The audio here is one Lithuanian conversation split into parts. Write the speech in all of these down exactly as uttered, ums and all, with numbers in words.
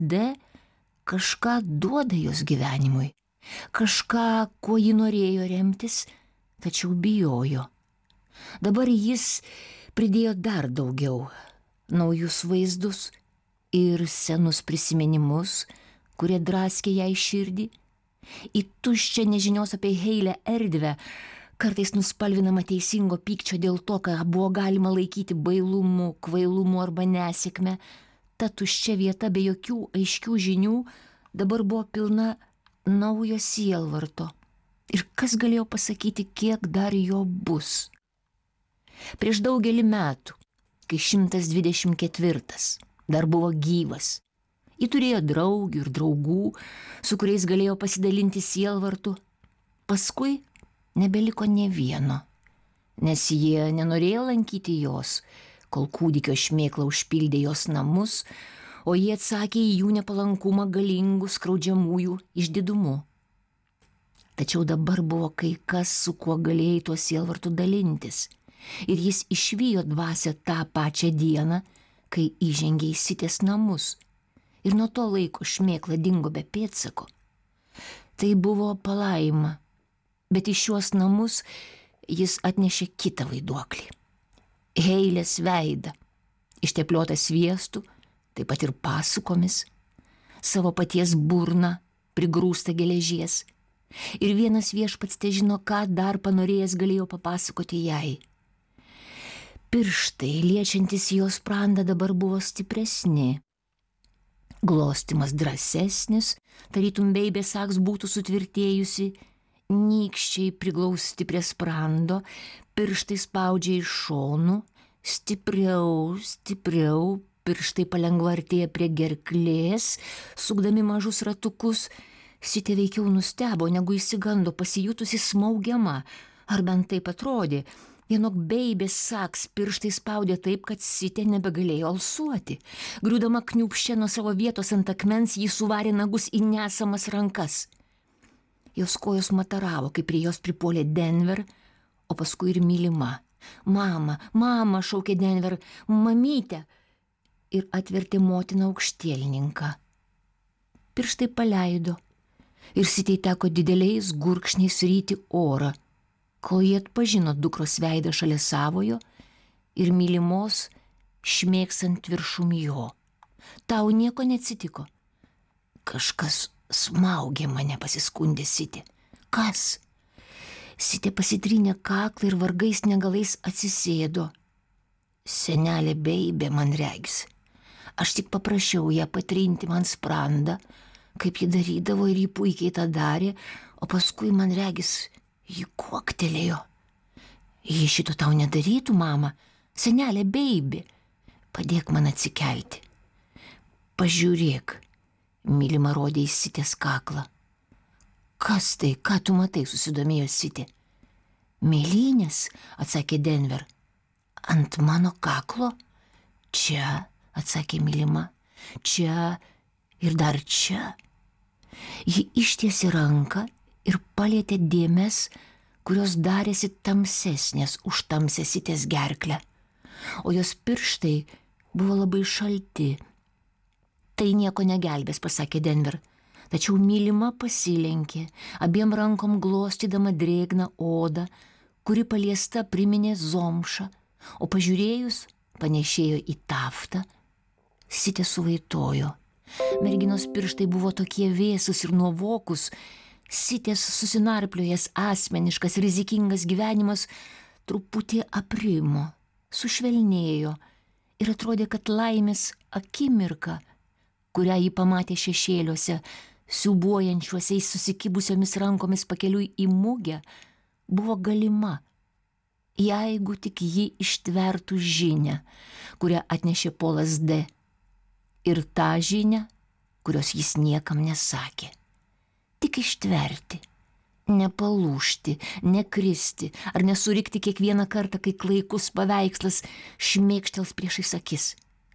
D kažką duoda jos gyvenimui, kažką, kuo ji norėjo remtis, tačiau bijojo. Dabar jis pridėjo dar daugiau, naujus vaizdus ir senus prisiminimus, kurie draskė jai širdį, į tuščią nežinios apie Heilę erdvę, kartais nuspalvinama teisingo pykčio dėl to, ką buvo galima laikyti bailumu, kvailumu arba nesėkme. Ta tuščia vieta be jokių aiškių žinių dabar buvo pilna naujo sielvarto. Ir kas galėjo pasakyti, kiek dar jo bus? Prieš daugelį metų, kai šimtas dvidešimt ketvirtas dar buvo gyvas, ji turėjo draugių ir draugų, su kuriais galėjo pasidalinti sielvartu. Paskui nebeliko nė vieno, nes jie nenorėjo lankyti jos, kol kūdikio šmėkla užpildė jos namus, o jie atsakė į jų nepalankumą galingų skriaudžiamųjų išdidumu. Tačiau dabar buvo kai kas, su kuo galėjai tuo sielvartu dalintis, ir jis išvijo dvasią tą pačią dieną, kai įžengė į Sitės namus, ir nuo to laiko šmėkla dingo be pėdsako. Tai buvo palaima, bet į šiuos namus jis atnešė kitą vaiduoklį. Heilės veidą, ištepliotą sviestu, taip pat ir pasukomis, savo paties burną prigrūstą geležies. Ir vienas viešpats težino, ką dar panorėjęs galėjo papasakoti jai. Pirštai, liečiantis jos sprandą, dabar buvo stipresni. Glostimas drąsesnis, tarytum Beibė Saks būtų sutvirtėjusi, nykščiai priglausti prie sprando, pirštai spaudžia iš šonų, stipriau, stipriau, pirštai palengva artėja prie gerklės, sukdami mažus ratukus. Sitė veikiau nustebo, negu išsigando, pasijutusi smaugiama, ar bent taip atrodė. Vienok Beibė Saks pirštai spaudė taip, kad Sitė nebegalėjo alsuoti. Griūdama kniūpščia nuo savo vietos ant akmens, jį suvarė nagus į nesamas rankas. Jos kojos mataravo, kai prie jos pripuolė Denver, o paskui ir mylima. Mama, mama, šaukė Denver, mamytė, ir atvertė motiną aukštielninką. Pirštai paleido, ir Sitei teko dideliais gurkšniais ryti orą, kol jie atpažino dukros veidą šalia savojo ir mylimos šmėksant viršum jo. Tau nieko neatsitiko? Kažkas smaugė mane, pasiskundė Sitė. Kas? Sitė pasitrynė kaklą ir vargais negalais atsisėdo. Senelė Beibė, man regis. Aš tik paprašiau ją patrinti man sprandą, kaip ji darydavo, ir ji puikiai tą darė, o paskui, man regis, ji kuoktelėjo. Ji šito tau nedarytų, mama, senelė Beibė, padėk man atsikelti. Pažiūrėk, mylima rodė į Sitės kaklą. Kas tai, ką tu matai, susidomėjo Sitė. Mėlynės, atsakė Denver. Ant mano kaklo? Čia, atsakė mylima, čia ir dar čia. Ji ištiesė ranką ir palietė dėmes, kurios darėsi tamsesnės už tamsią Sitės gerklę, o jos pirštai buvo labai šalti. Tai nieko negelbės, pasakė Denver, tačiau mylima pasilenkė, abiem rankom glostydama drėgną odą, kuri paliesta priminė zomšą, o pažiūrėjus panešėjo į taftą. Sitė suvaitojo. Merginos pirštai buvo tokie vėsus ir nuovokus. Sitės susinarpliojęs asmeniškas, rizikingas gyvenimas truputį aprimo, sušvelnėjo ir atrodė, kad laimės akimirka, kurią jį pamatė šešėliuose, siūbuojančiuose susikibusiomis rankomis pakeliui į mugę, buvo galima, jeigu tik ji ištvertų žinią, kurią atnešė Polas D. Ir tą žinią, kurios jis niekam nesakė. Tik ištverti, nepalūžti, nekristi ar nesurikti kiekvieną kartą, kai klaikus paveikslas šmėkštels priešais akis.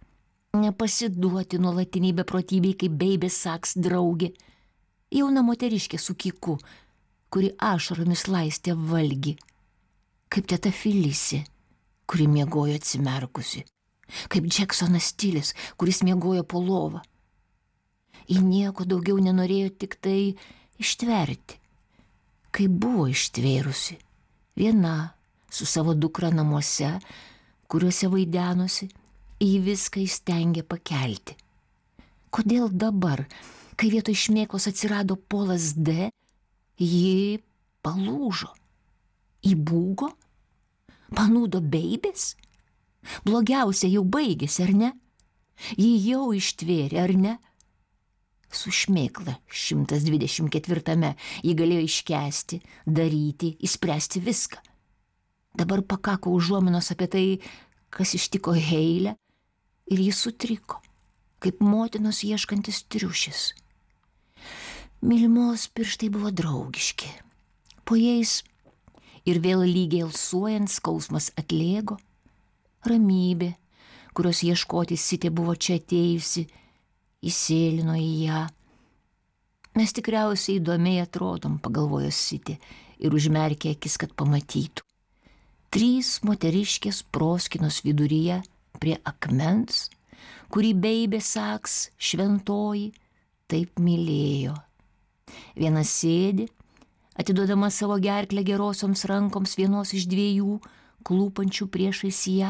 Nepasiduoti nuolatiniai beprotybei, kaip Beibė Saks draugė, jauna moteriškė su kiku, kuri ašaromis laistė valgį, kaip teta Filisė, kuri miegojo atsimerkusi, kaip Džeksonas Tilis, kuris miegojo po lovą. Ji nieko daugiau nenorėjo tik tai ištverti. Kai buvo ištvėrusi, viena su savo dukra namuose, kuriuose vaidenosi, ji viską įstengė pakelti. Kodėl dabar, kai vietoj šmėklos atsirado Polas D, ji palūžo, įbūgo, panūdo beibės? Blogiausia jau baigėsi, ar ne? Ji jau ištvėrė, ar ne? Su šmėkla šimtas dvidešimt ketvirtame ji galėjo iškęsti, daryti, išspręsti viską. Dabar pakako užuominos apie tai, kas ištiko Heilę, ir jis sutriko, kaip motinos ieškantis triušis. Mylimos pirštai buvo draugiški. Po jais ir vėl lygiai alsuojant skausmas atlėgo. Ramybė, kurios ieškoti Sitė buvo čia atėjusi, įsėlino į ją. Mes tikriausiai įdomiai atrodom, pagalvojo Sitė ir užmerkė akis, kad pamatytų. Trys moteriškės proskinos viduryje prie akmens, kurį Beibė Saks šventoji taip mylėjo. Viena sėdi, atiduodama savo gerklę gerosioms rankoms vienos iš dviejų, klūpančių priešais ją.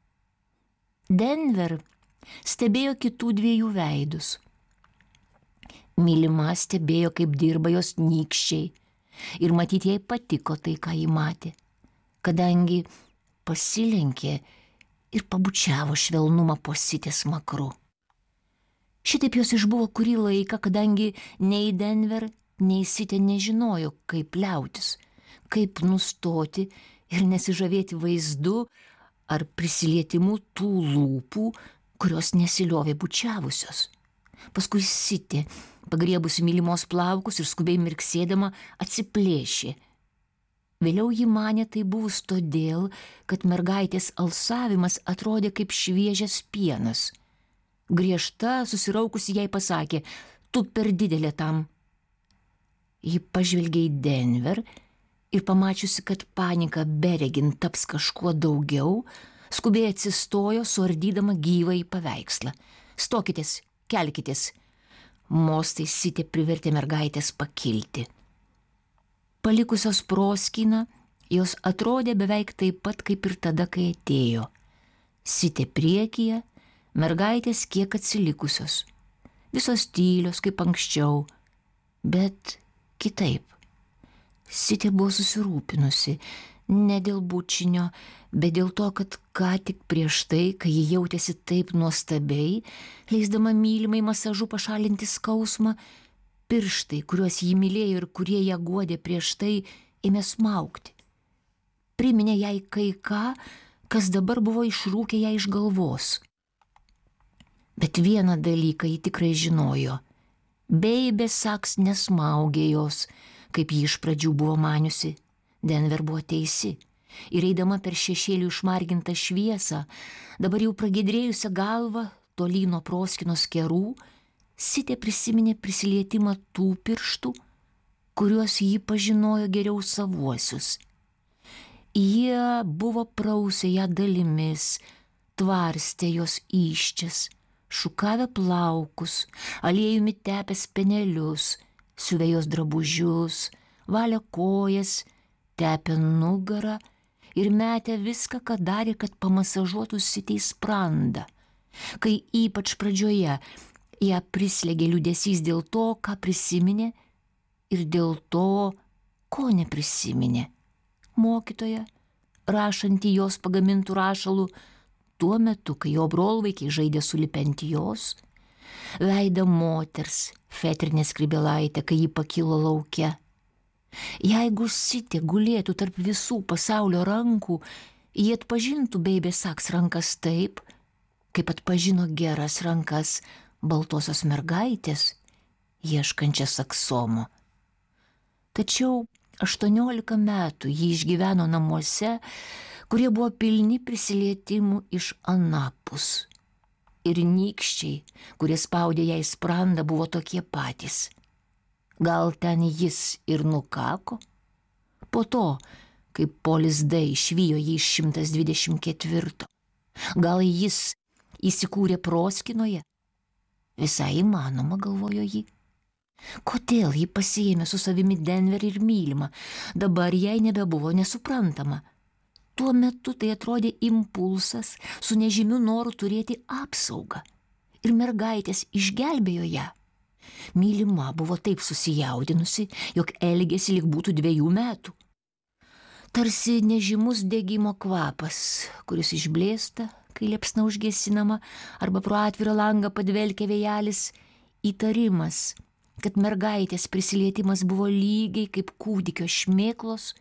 Denver stebėjo kitų dviejų veidus. Mylima stebėjo, kaip dirba jos nykščiai, ir matyt jai patiko tai, ką ji matė, kadangi pasilenkė ir pabučiavo švelnumą po Sitės smakru. Šitaip jos išbuvo kurį laiką, kadangi nei Denver, nei Sitė nežinojo, kaip liautis, kaip nustoti ir nesižavėti vaizdu ar prisilietimu tų lūpų, kurios nesiliovė bučiavusios. Paskui Sitė, pagriebusi mylimos plaukus ir skubiai mirksėdama, atsiplėšė. Vėliau ji manė tai buvus todėl, kad mergaitės alsavimas atrodė kaip šviežias pienas. Griežta, susiraukusi jai pasakė, tu per didelė tam. Ji pažvelgė į Denver ir pamačiusi, kad panika beregint taps kažkuo daugiau, skubiai atsistojo, suardydama gyvąjį paveikslą. Stokitės, kelkitės. Mostai Sitė privertė mergaitės pakilti. Palikusios proskyną, jos atrodė beveik taip pat kaip ir tada, kai atėjo. Sitė priekyje, mergaitės kiek atsilikusios. Visos tylios kaip anksčiau, bet kitaip. Sitė buvo susirūpinusi, ne dėl bučinio, bet dėl to, kad ką tik prieš tai, kai ji jautėsi taip nuostabiai, leisdama mylimai masažu pašalinti skausmą, pirštai, kuriuos jį mylėjo ir kurie ją guodė prieš tai, ėmė smaugti. Priminė jai kai ką, kas dabar buvo išrūkę ją iš galvos. Bet vieną dalyką ji tikrai žinojo. Beibė Saks nesmaugė jos, kaip ji iš pradžių buvo maniusi. Denver buvo teisi. Ir eidama per šešėlių išmargintą šviesą, dabar jau pragiedrėjusią galvą, tolyn nuo proskinos kerų, Sitė prisiminė prisilietimą tų pirštų, kuriuos ji pažinojo geriau savuosius. Jie buvo prausę ją dalimis, tvarstė jos įščias, šukavę plaukus, aliejumi tepę spenelius, siuvę jos drabužius, valę kojas, tepę nugarą ir metę viską, ką darė, kad pamasažuotų Sitei sprandą. Kai ypač pradžioje ją prislėgė liūdesys dėl to, ką prisiminė ir dėl to, ko neprisiminė. Mokytoja, rašanti jos pagamintų rašalų, tuo metu, kai jo brolvaikiai žaidė sulipent jos, veidą moters, Fetrinė Skribelaitė, kai ji pakilo lauke. Jeigu Sitė gulėtų tarp visų pasaulio rankų, ji atpažintų Beibė Saks rankas taip, kaip atpažino geras rankas baltosios mergaitės, ieškančias aksomo. Tačiau aštuoniolika metų ji išgyveno namuose, kurie buvo pilni prisilietimų iš anapus. Ir nykščiai, kurie spaudė jai sprandą, buvo tokie patys. Gal ten jis ir nukako? Po to, kai Polis D išvijo jį iš šimtas dvidešimt ketvirto. Gal jis įsikūrė proskinoje? Visai įmanoma, galvojo ji. Kodėl ji pasiėmė su savimi Denverį ir mylimą? Dabar jai nebebuvo nesuprantama. Tuo metu tai atrodė impulsas su nežymiu noru turėti apsaugą. Ir mergaitės išgelbėjo ją. Mylima buvo taip susijaudinusi, jog elgėsi lyg būtų dviejų metų. Tarsi nežymus degimo kvapas, kuris išblėsta, kai liepsna užgesinama, arba pro atvirą langą padvelkia vėjelis, įtarimas, kad mergaitės prisilietimas buvo lygiai kaip kūdikio šmėklos,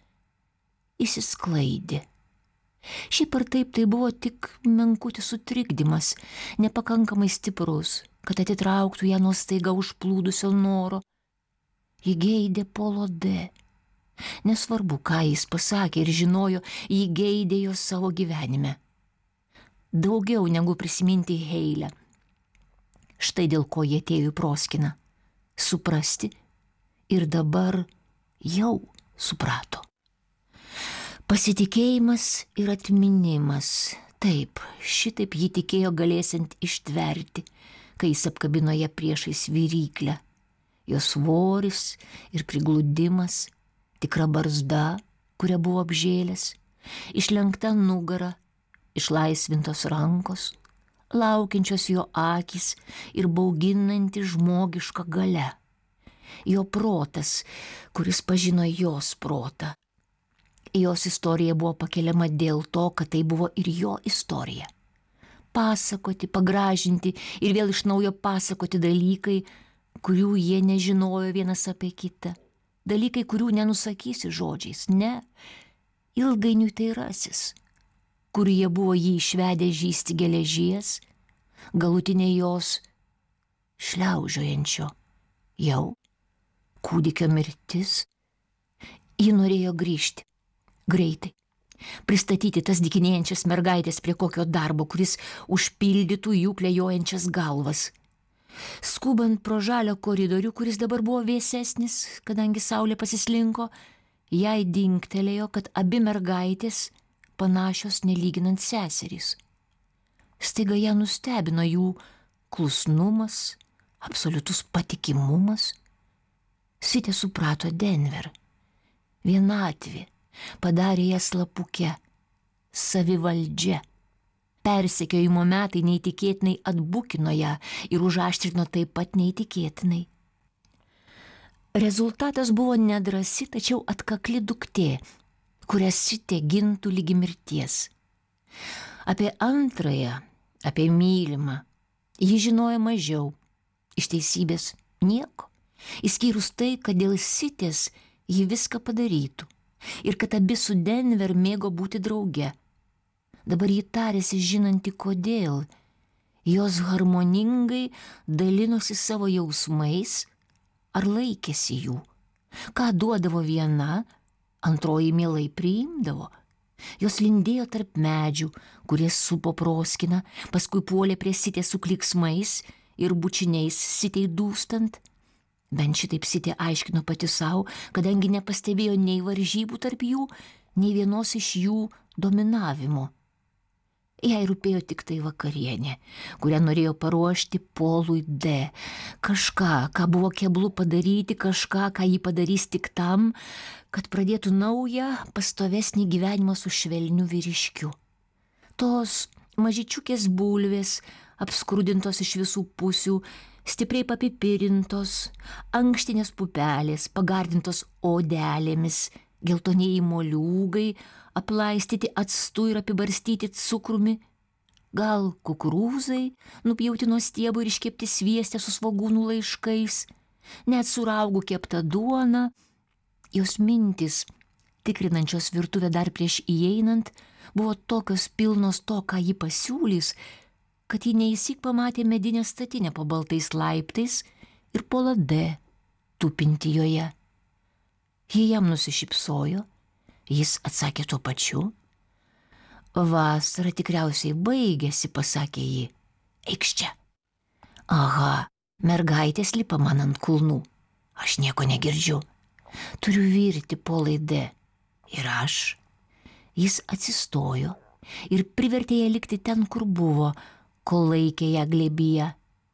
įsisklaidė. Šiaip ar taip tai buvo tik menkutis sutrikdymas, nepakankamai stiprus, kad atitrauktų ją nuo staiga užplūdusio noro. Ji geidė Polo D. Nesvarbu, ką jis pasakė ir žinojo, ji geidė jo savo gyvenime. Daugiau negu prisiminti Heilę. Štai dėl ko jie atėjo į Proskiną. Suprasti ir dabar jau suprato. Pasitikėjimas ir atminimas. Taip, šitaip ji tikėjo galėsiant ištverti, kai jis apkabino ją priešais viryklę. Jos svoris ir prigludimas, tikra barzda, kuria buvo apžėlęs, išlenkta nugara, išlaisvintos rankos, laukiančios jo akys ir bauginanti žmogiška galia. Jo protas, kuris pažino jos protą. Jos istorija buvo pakeliama dėl to, kad tai buvo ir jo istorija. Pasakoti, pagražinti ir vėl iš naujo pasakoti dalykai, kurių jie nežinojo vienas apie kitą. Dalykai, kurių nenusakysi žodžiais. Ne, ilgainiui tai rasis, kur jie buvo jį išvedę žysti geležies, galutinė jos šliaužiojančio jau kūdikio mirtis. Ji norėjo grįžti. Greitai. Pristatyti tas dykinėjančias mergaitės prie kokio darbo, kuris užpildytų jų klejojančias galvas. Skubant pro žalio koridorių, kuris dabar buvo vėsesnis, kadangi saulė pasislinko, jai dingtelėjo, kad abi mergaitės panašios nelyginant seserys. Staiga ją nustebino jų klusnumas, absoliutus patikimumas. Sitė suprato Denver. Vienatvė padarė ją slapuke, savivaldžia. Persekiojimo metai neįtikėtinai atbukino ją ir užaštrino taip pat neįtikėtinai. Rezultatas buvo nedrasi, tačiau atkakli duktė, kurią Sitė gintų lygi mirties. Apie antrąją, apie mylimą, ji žinojo mažiau, iš teisybės nieko, išskyrus tai, kad dėl Sitės ji viską padarytų ir kad abi su Denver mėgo būti drauge. Dabar ji tarėsi žinanti kodėl. Jos harmoningai dalinosi savo jausmais ar laikėsi jų. Ką duodavo viena, antroji mielai priimdavo. Jos lindėjo tarp medžių, kurie supo Proskiną, paskui puolė prie Sitės su klyksmais ir bučiniais Sitei dūstant. Bent šitaip Sitė aiškino pati savo, kadangi nepastebėjo nei varžybų tarp jų, nei vienos iš jų dominavimo. Jai rūpėjo tik tai vakarienė, kurią norėjo paruošti Polui D. Kažką, ką buvo keblu padaryti, kažką, ką jį padarys tik tam, kad pradėtų naują, pastovesnį gyvenimą su švelniu vyriškiu. Tos mažyčiukės bulvės, apskrudintos iš visų pusių, stipriai papipirintos, ankštinės pupelės, pagardintos odelėmis, geltonieji moliūgai, aplaistyti actu ir apibarstyti cukrumi, gal kukurūzai, nupjauti nuo stiebų ir iškepti svieste su svogūnų laiškais, net su raugu kepta duona. Jos mintis, tikrinančios virtuvę dar prieš įeinant, buvo tokios pilnos to, ką ji pasiūlys, kad ji neįsyk pamatė medinę statinę po baltais laiptais ir Polą D. tupinti joje. Ji jam nusišypsojo, jis atsakė tuo pačiu. Vasara tikriausiai baigėsi, pasakė ji. Eikš čia. Aha, mergaitės lipa man ant kulnų. Aš nieko negirdžiu. Turiu virti, Polai D. Ir aš. Jis atsistojo ir privertė ją likti ten, kur buvo, kol laikė ją glėbyje.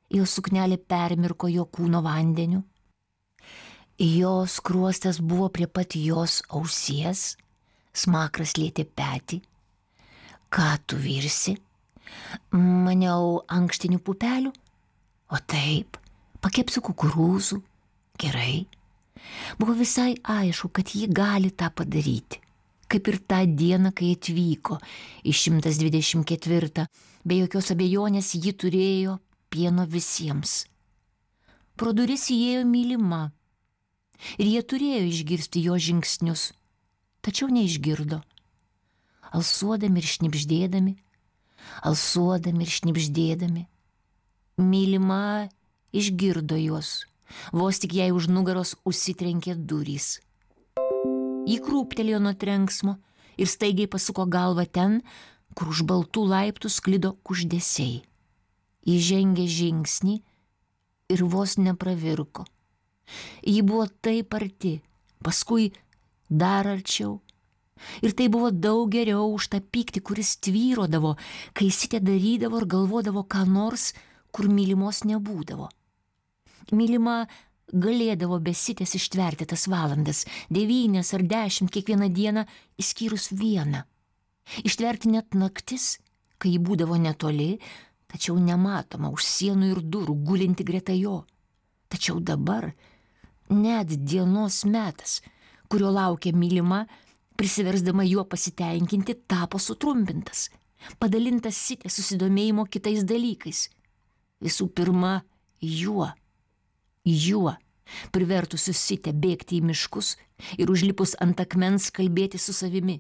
jos suknelė permirko jo kūno vandeniu. Jos skruostas buvo prie pat jos ausies, smakras lietė petį. Ką tu virsi? Maniau ankštinių pupelių? O taip, pakepsiu kukurūzų. Gerai. Buvo visai aišku, kad ji gali tą padaryti. Kaip ir tą dieną, kai atvyko į šimtas dvidešimt ketvirtą, be jokios abejonės ji turėjo pieno visiems. Pro duris įėjo Mylima ir jie turėjo išgirsti jo žingsnius, tačiau neišgirdo. Alsuodami ir šnibždėdami, alsuodami ir šnibždėdami, Mylima išgirdo juos, vos tik jai už nugaros užsitrenkė durys. Ji krūptelėjo nuo trenksmo ir staigiai pasuko galvą ten, kur už baltų laiptų sklido kuždesiai. Ji žengė žingsnį ir vos nepravirko. Ji buvo taip arti, paskui dar arčiau. Ir tai buvo daug geriau už tą pyktį, kuris tvyrodavo, kai Sitė darydavo ir galvodavo ką nors, kur Mylimos nebūdavo. Mylima galėdavo be Sitės ištverti tas valandas, devynias ar dešimt kiekvieną dieną, išskyrus vieną. Ištverti net naktis, kai ji būdavo netoli, tačiau nematoma už sienų ir durų, gulinti greta jo. Tačiau dabar net dienos metas, kurio laukia Mylima, prisiversdama juo pasitenkinti, tapo sutrumpintas, padalintas Sitės susidomėjimo kitais dalykais. Visų pirma, juo. Juo, privertusiu Sitę bėgti į miškus ir užlipus ant akmens kalbėti su savimi.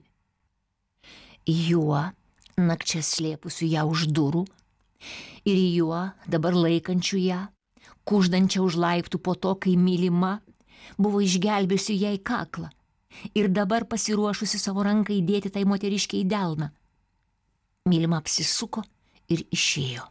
Juo, nakčia slėpusiu ją už durų, ir juo, dabar laikančiu ją, kuždančią už laiptų po to, kai Mylima buvo išgelbėjusi jai kaklą ir dabar pasiruošusi savo ranką įdėti tai moteriškiai į delną. Mylima apsisuko ir išėjo.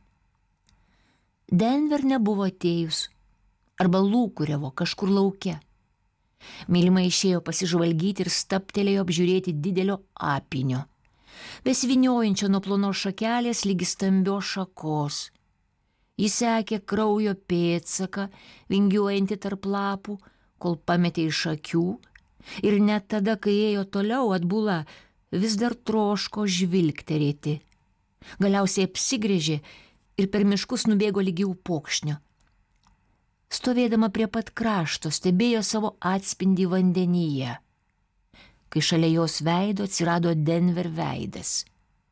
Denver nebuvo atėjus, arba lūkuriavo kažkur lauke. Mylima išėjo pasižvalgyti ir staptelėjo apžiūrėti didelio apynio, besivyniojančio nuo plonos šakelės lygi stambios šakos. Jis sekė kraujo pėdsaką, vingiuojantį tarp lapų, kol pametė iš akių, ir net tada, kai ėjo toliau atbula, vis dar troško žvilgterėti. Galiausiai apsigręžė ir per miškus nubėgo lygi upokšnio. Stovėdama prie pat krašto, stebėjo savo atspindį vandenyje, kai šalia jos veido atsirado Denver veidas.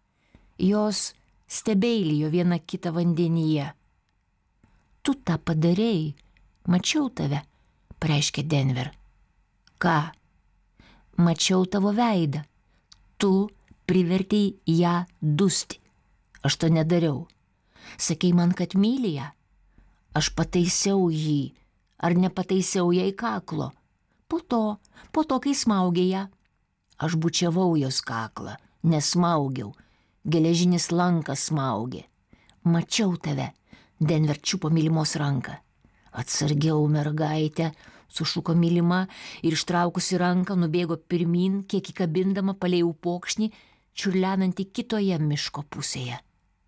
Jos stebeilijo viena kitą vandenyje. Tu tą padarei, mačiau tave, pareiškė Denver. Ką? Mačiau tavo veidą. Tu privertei ją dusti. Aš to nedariau. Sakei man, kad myli ją. Aš pataisiau jį, ar nepataisiau jai kaklo. Po to, po to, kai smaugė ją. Aš bučiavau jos kaklą, nesmaugiau. Geležinis lankas smaugė. Mačiau tave. Denver čiupo Mylimos ranką. Atsargiau, mergaitė, sušuko Mylima ir ištraukusi ranką nubėgo pirmyn, kiek įkabindama palei upokšnį, čiurlenantį kitoje miško pusėje.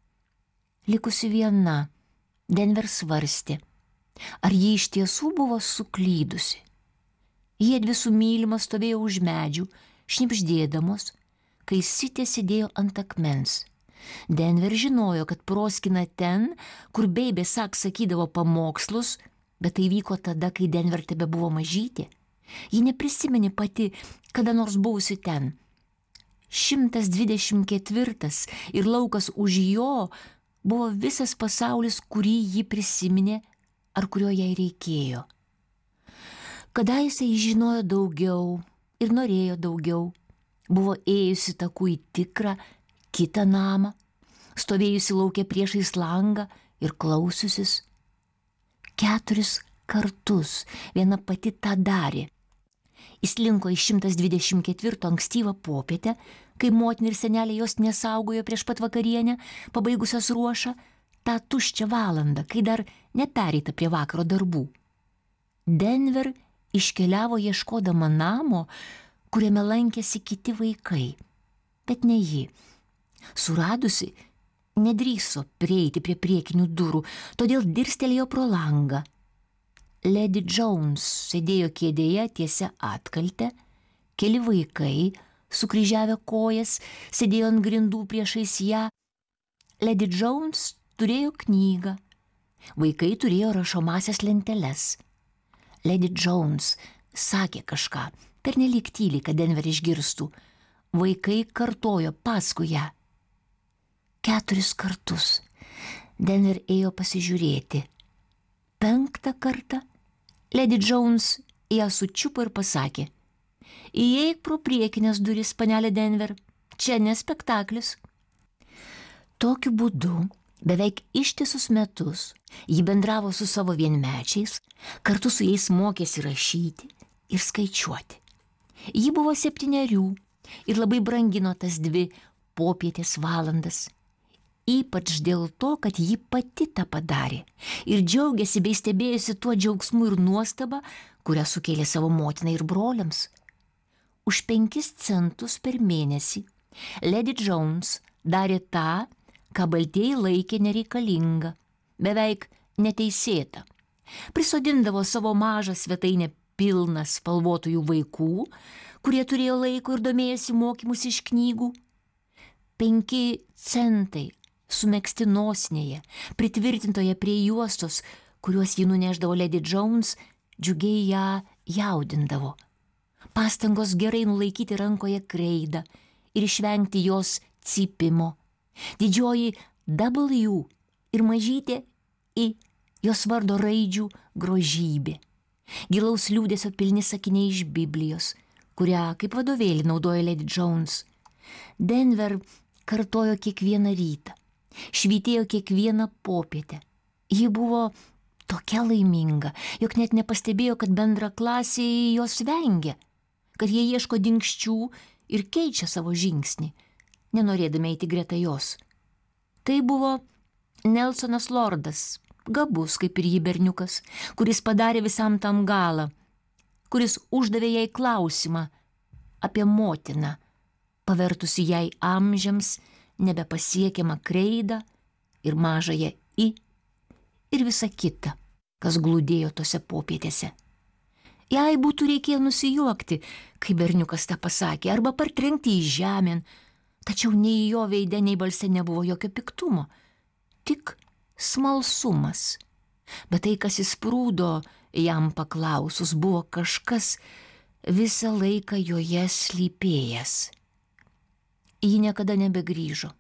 Likusi viena, Denver svarstė, ar ji iš tiesų buvo suklydusi. Jiedvi su Mylima stovėjo už medžių, šnibždėdamos, kai Sitė sėdėjo ant akmens. Denver žinojo, kad proskina ten, kur Beibė Saks sakydavo pamokslus, bet tai vyko tada, kai Denver tebe buvo mažytė. Ji neprisiminė pati, kada nors buvusi ten. šimtas dvidešimt ketvirtas ir laukas už jo buvo visas pasaulis, kurį ji prisiminė ar kurio jai reikėjo. Kadaise ji žinojo daugiau ir norėjo daugiau. Buvo ėjusi taku į tikrą, kitą namą, stovėjusi lauke priešais langą ir klausiusis. Keturis kartus viena pati tą darė. Įslinko į šimtas dvidešimt ketvirto ankstyvą popietę, kai motina ir senelė jos nesaugojo prieš pat vakarienę, pabaigusios ruošą, tą tuščią valandą, kai dar nepereita prie vakaro darbų. Denver iškeliavo ieškodama namo, kuriame lankėsi kiti vaikai, bet ne ji. Suradusi, nedrįso prieiti prie priekinių durų, todėl dirstelėjo pro langą. Lady Jones sėdėjo kėdėje tiesia atkalte, keli vaikai, sukryžiavę kojas, sėdėjo ant grindų priešais ją. Lady Jones turėjo knygą, vaikai turėjo rašomasias lenteles. Lady Jones sakė kažką, pernelyg tyliai, kad Denver išgirstų. Vaikai kartojo paskui ją. Keturis kartus Denver ėjo pasižiūrėti. Penktą kartą Lady Jones ją sučiupo ir pasakė: įeik pro priekinės duris, panelė Denver, čia ne spektaklis. Tokiu būdu beveik ištisus metus ji bendravo su savo vienmečiais, kartu su jais mokėsi rašyti ir skaičiuoti. Ji buvo septynerių ir labai brangino tas dvi popietės valandas, ypač dėl to, kad ji pati tą padarė ir džiaugiasi bei stebėjosi tuo džiaugsmu ir nuostaba, kurią sukėlė savo motinai ir broliams. Už penkis centus per mėnesį Lady Jones darė tą, ką baltieji laikė nereikalinga, beveik neteisėta. Prisodindavo savo mažą svetainę pilną spalvotųjų vaikų, kurie turėjo laiko ir domėjosi mokymus iš knygų. Penki centai sumegzti nosinėje, pritvirtintoje prie juostos, kuriuos ji nuneždavo Lady Jones, džiugiai ją jaudindavo. Pastangos gerai nulaikyti rankoje kreidą ir išvengti jos cypimo. Didžioji W ir mažytė I jos vardo raidžių grožybė. Gilaus liūdesio pilni sakiniai iš Biblijos, kurią kaip vadovėlį naudojo Lady Jones. Denver kartojo kiekvieną rytą, švytėjo kiekvieną popietę. Ji buvo tokia laiminga, jog net nepastebėjo, kad bendraklasiai jos vengia, kad jie ieško dinkščių ir keičia savo žingsnį, nenorėdami eiti greta jos. Tai buvo Nelsonas Lordas, gabus kaip ir jį berniukas, kuris padarė visam tam galą, kuris uždavė jai klausimą apie motiną, pavertusi jai amžiams nebepasiekiamą kreidą ir mažąją I ir visa kita, kas glūdėjo tose popietėse. Jai būtų reikėjo nusijuokti, kai berniukas tą pasakė, arba partrenkti į žemėn, tačiau nei jo veide, nei balse nebuvo jokio piktumo, tik smalsumas. Bet tai, kas įsprūdo jam paklausus, buvo kažkas visą laiką joje slypėjęs. Ji niekada nebegrįžo.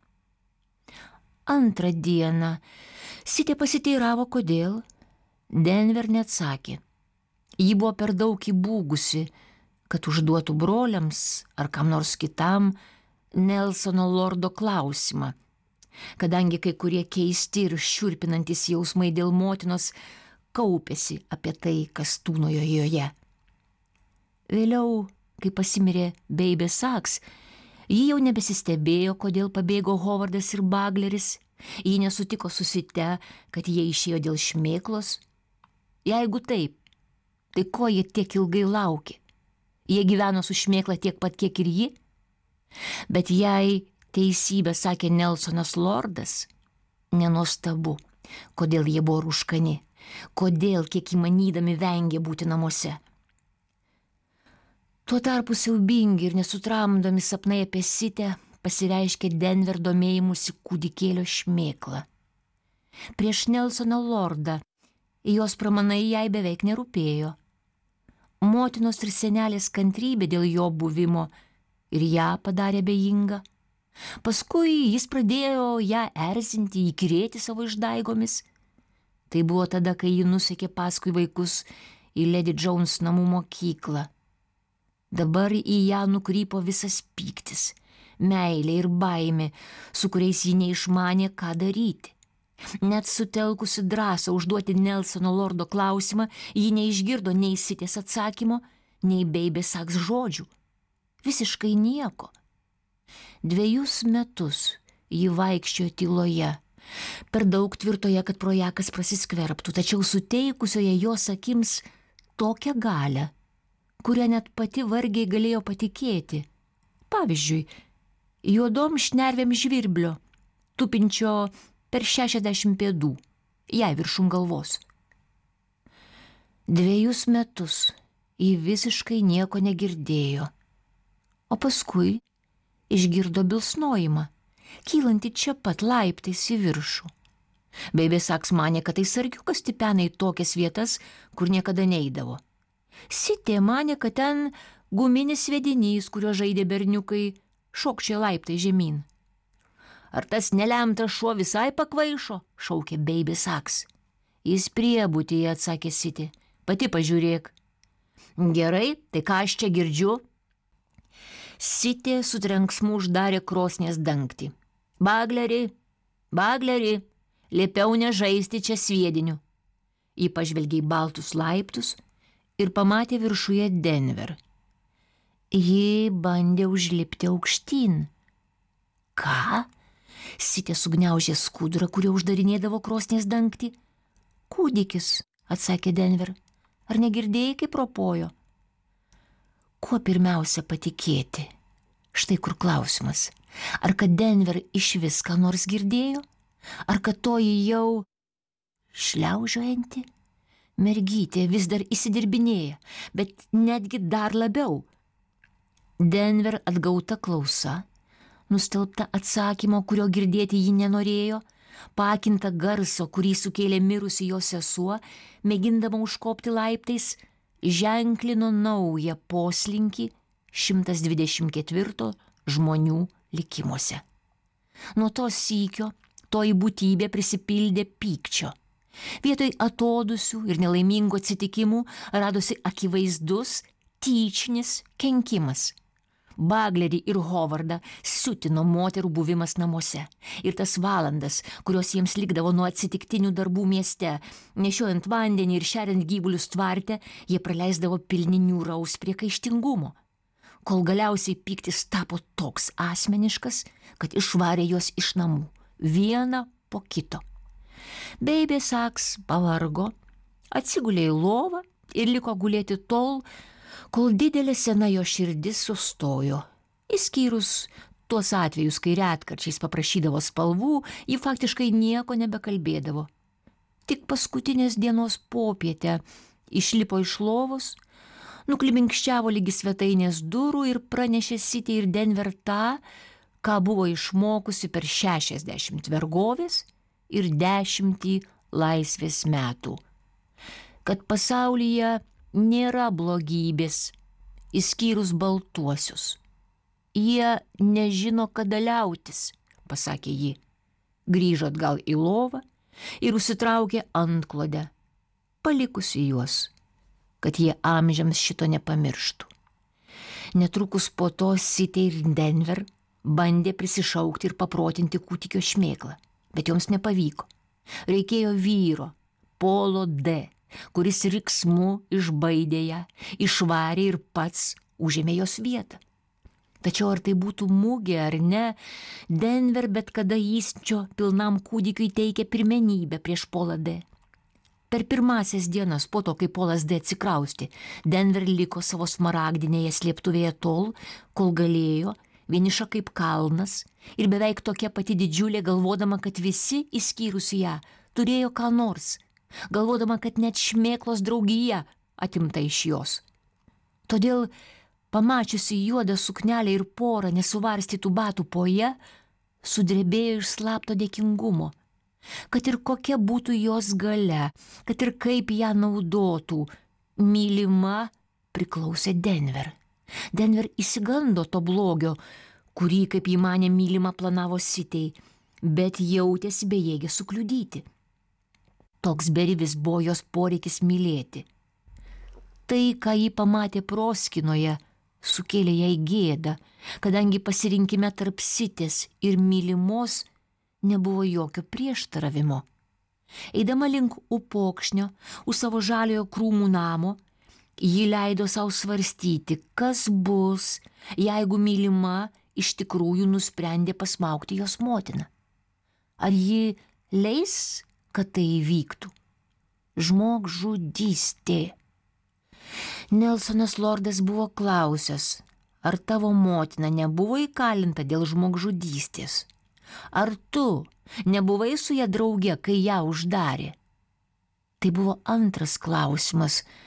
Antrą dieną Sitė pasiteiravo, kodėl. Denver neatsakė. Ji buvo per daug įbūgusi, kad užduotų broliams ar kam nors kitam Nelsono Lordo klausimą, kadangi kai kurie keisti ir šiurpinantys jausmai dėl motinos kaupėsi apie tai, kas tūnojo joje. Vėliau, kai pasimirė Baby Sachs, ji jau nebesistebėjo, kodėl pabėgo Hovardas ir Bagleris. Ji nesutiko su Site, kad jie išėjo dėl šmėklos. Jeigu taip, tai ko jie tiek ilgai laukė? Jie gyveno su šmėkla tiek pat, kiek ir ji? Bet jei teisybę sakė Nelsonas Lordas, nenuostabu, kodėl jie buvo rūškani, kodėl kiek įmanydami vengė būti namuose. Tuo tarpu siaubingi ir nesutramdomi sapnai apie Sitę pasireiškė Denver domėjimusi kūdikėlio šmėklą. Prieš Nelsoną Lordą jos pramanai jai beveik nerūpėjo. Motinos ir senelės kantrybė dėl jo buvimo ir ją padarė bejingą. Paskui jis pradėjo ją erzinti, įkyrėti savo išdaigomis. Tai buvo tada, kai ji nusekė paskui vaikus į Lady Jones namų mokyklą. Dabar į ją nukrypo visas pyktis, meilė ir baimė, su kuriais ji neišmanė, ką daryti. Net sutelkusi drąsą užduoti Nelsono Lordo klausimą, ji neišgirdo nei Sitės atsakymo, nei Baby Sachs žodžių. Visiškai nieko. Dviejus metus ji vaikščiojo tyloje, per daug tvirtoje, kad pro ją kas prasiskverbtų, tačiau suteikusioje jos akims tokią galią, kurią net pati vargiai galėjo patikėti. Pavyzdžiui, juodom šnervėm žvirblio, tupinčio per šešiasdešimt pėdų, jai viršum galvos. Dviejus metus ji visiškai nieko negirdėjo, o paskui išgirdo bilsnojimą, kylantį čia pat laiptais į viršų. Beibė Saks manė, kad tai sargiukas tipena į tokias vietas, kur niekada neidavo. Sitė manė, kad ten guminis sviedinys, kurio žaidė berniukai, šokčioje laiptai žemyn. Ar tas nelemtas šuo visai pakvaišo, šaukė Beibė Saks. Jis priebutyje, atsakė Sitė, pati pažiūrėk. Gerai, tai ką aš čia girdžiu? Sitė su trenksmu uždarė krosnies dangtį. Bagleri, bagleri, liepiau nežaisti čia sviediniu. Ji pažvelgė į baltus laiptus ir pamatė viršuje Denver. Ji bandė užlipti aukštyn. Ką? Sitė sugniaužė skudurą, kurio uždarinėdavo krosnies dangtį. Kūdikis, atsakė Denver. Ar negirdėjai, kaip ropojo? Kuo pirmiausia patikėti? Štai kur klausimas. Ar kad Denver iš viską nors girdėjo? Ar kad toji jau šliaužiojanti? Mergytė vis dar įsidirbinėja, bet netgi dar labiau. Denver atgauta klausa, nustelbta atsakymo, kurio girdėti ji nenorėjo, pakinta garso, kurį sukėlė mirusi jo sesuo, mėgindama užkopti laiptais, ženklino naują poslinkį šimtas dvidešimt ketvirto žmonių likimuose. Nuo to sykio toji būtybė prisipildė pykčio. Vietoj atodusių ir nelaimingų atsitikimų radosi akivaizdus tyčinis kenkimas. Baglerį ir Hovardą siutino moterų buvimas namuose. Ir tas valandas, kurios jiems likdavo nuo atsitiktinių darbų mieste, nešiojant vandenį ir šeriant gyvulius tvarte, jie praleisdavo pilni niūraus priekaištingumo. Kol galiausiai pyktis tapo toks asmeniškas, kad išvarė juos iš namų, vieną po kito. Beibė Saks pavargo, atsigulė į lovą ir liko gulėti tol, kol didelė sena jo širdis sustojo. Išskyrus tuos atvejus, kai retkarčiais paprašydavo spalvų, ji faktiškai nieko nebekalbėdavo. Tik paskutinės dienos popietę išlipo iš lovos, nuklibinkščiavo lygi svetainės durų ir pranešė Sitė ir Denver tą, ką buvo išmokusi per šešiasdešimt vergovės ir dešimtį laisvės metų. Kad pasaulyje nėra blogybės, išskyrus baltuosius. Jie nežino, kada liautis, pasakė ji. Grįžo atgal į lovą ir užsitraukė antklodę, palikusi juos, kad jie amžiams šito nepamirštų. Netrukus po to Sitė ir Denver bandė prisišaukti ir paprotinti kūdikio šmėklą, bet joms nepavyko. Reikėjo vyro, Polo D., kuris riksmu išbaidė ją, išvarė ir pats užėmė jos vietą. Tačiau ar tai būtų mugė ar ne, Denver bet kada įsčio pilnam kūdikiui teikė pirmenybę prieš Polą D. Per pirmasias dienas po to, kai Polas D. atsikraustė, Denver liko savo smaragdinėje slėptuvėje tol, kol galėjo, vieniša kaip kalnas ir beveik tokia pati didžiulė, galvodama, kad visi, išskyrus ją, turėjo ką nors, galvodama, kad net šmėklos draugija atimta iš jos. Todėl, pamačiusi juodą suknelę ir porą nesuvarstytų batų po ją, sudrebėjo iš slapto dėkingumo. Kad ir kokia būtų jos galia, kad ir kaip ją naudotų, mylima priklausė Denver. Denver įsigando to blogio, kurį, kaip jį manė, mylima planavo Sitei, bet jautėsi bejėgė sukliudyti. Toks beribis buvo jos poreikis mylėti. Tai, ką ji pamatė proskinoje, sukėlė jai gėdą, kadangi pasirinkime tarp Sitės ir mylimos nebuvo jokio prieštaravimo. Eidama link upokšnio, už savo žaliojo krūmų namo, ji leido savo svarstyti, kas bus, jeigu mylima iš tikrųjų nusprendė pasmaugti jos motiną. Ar ji leis, kad tai įvyktų? Žmogžudystė. Nelsonas Lordas buvo klausęs, ar tavo motina nebuvo įkalinta dėl žmogžudystės. Ar tu nebuvai su ja drauge, kai ją uždarė? Tai buvo antras klausimas,